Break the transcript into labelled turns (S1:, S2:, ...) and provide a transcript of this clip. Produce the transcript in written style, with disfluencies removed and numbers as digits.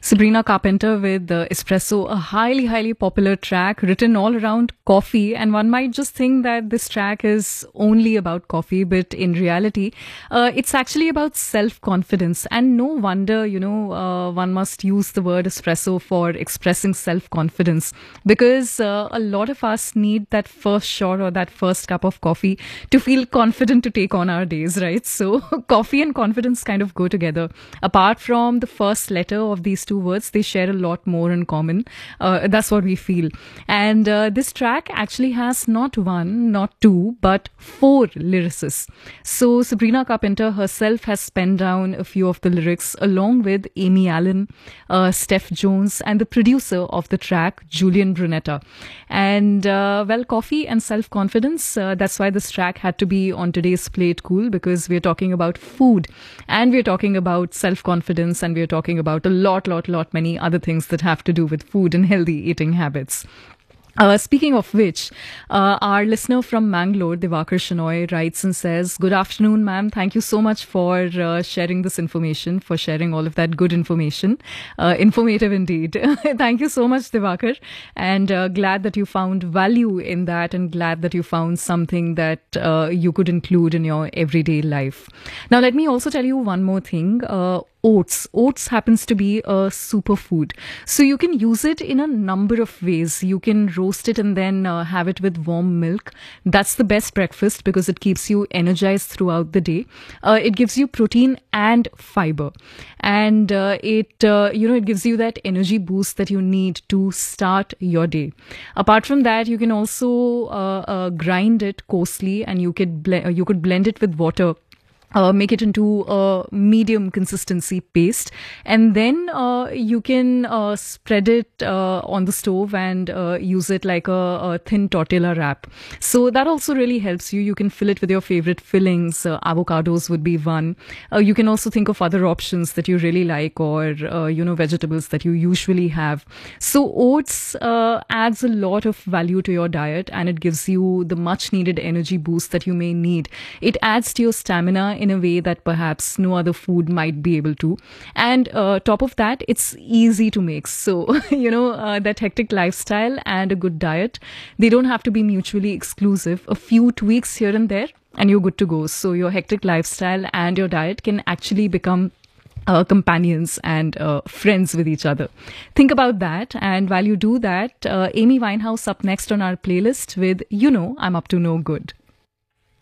S1: Sabrina Carpenter with Espresso, a highly, highly popular track written all around coffee. And one might just think that this track is only about coffee, but in reality, it's actually about self-confidence. And no wonder, one must use the word espresso for expressing self-confidence, because a lot of us need that first shot or that first cup of coffee to feel confident to take on our days, right? So coffee and confidence kind of go together. Apart from the first letter of these two words, they share a lot more in common. That's what we feel. And this track actually has not one, not two, but four lyricists. So Sabrina Carpenter herself has penned down a few of the lyrics along with Amy Allen, Steph Jones, and the producer of the track, Julian Brunetta. And coffee and self-confidence, that's why this track had to be on today's Play It Cool, because we're talking about food and we're talking about self-confidence and we're talking about a lot many other things that have to do with food and healthy eating habits. Speaking of which, our listener from Mangalore, Divakar Shenoy, writes and says, "Good afternoon, ma'am. Thank you so much for sharing this information, for sharing all of that good information. Informative indeed." Thank you so much, Divakar. And glad that you found value in that and glad that you found something that you could include in your everyday life. Now, let me also tell you one more thing. Oats. Oats happens to be a superfood. So you can use it in a number of ways. You can roast it and then have it with warm milk. That's the best breakfast because it keeps you energized throughout the day. It gives you protein and fiber. And it gives you that energy boost that you need to start your day. Apart from that, you can also grind it coarsely and you could blend it with water. Make it into a medium consistency paste, and then you can spread it on the stove and use it like a thin tortilla wrap. So that also really helps you. You can fill it with your favorite fillings. Avocados would be one. You can also think of other options that you really like, or vegetables that you usually have. So oats adds a lot of value to your diet, and it gives you the much needed energy boost that you may need. It adds to your stamina in a way that perhaps no other food might be able to. And top of that, it's easy to make. So, that hectic lifestyle and a good diet, they don't have to be mutually exclusive. A few tweaks here and there, and you're good to go. So your hectic lifestyle and your diet can actually become companions and friends with each other. Think about that. And while you do that, Amy Winehouse up next on our playlist with I'm Up to No Good.